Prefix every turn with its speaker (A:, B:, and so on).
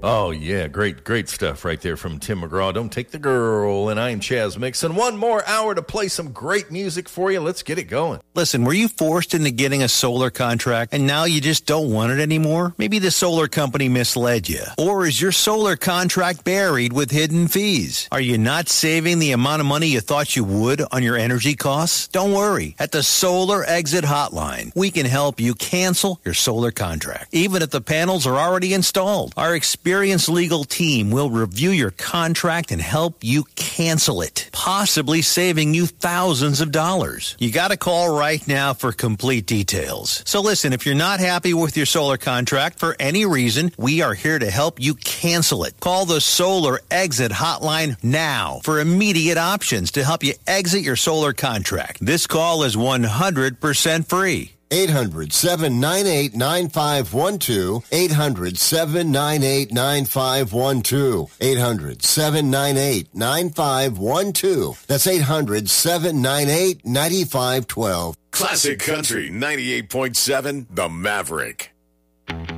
A: Oh, yeah, great stuff right there from Tim McGraw. Don't take the girl. And I'm Chaz Mixon. One more hour to play some great music for you. Let's get it going.
B: Listen, were you forced into getting a solar contract and now you just don't want it anymore? Maybe the solar company misled you. Or is your solar contract buried with hidden fees? Are you not saving the amount of money you thought you would on your energy costs? Don't worry. At the Solar Exit Hotline, we can help you cancel your solar contract, even if the panels are already installed. Our experienced legal team will review your contract and help you cancel it, possibly saving you thousands of dollars. You got to call right now for complete details. So listen, if you're not happy with your solar contract for any reason, we are here to help you cancel it. Call the Solar Exit Hotline now for immediate options to help you exit your solar contract. This call is 100% free.
C: 800-798-9512. 800-798-9512. 800-798-9512. That's 800-798-9512.
D: Classic Country 98.7, The Maverick.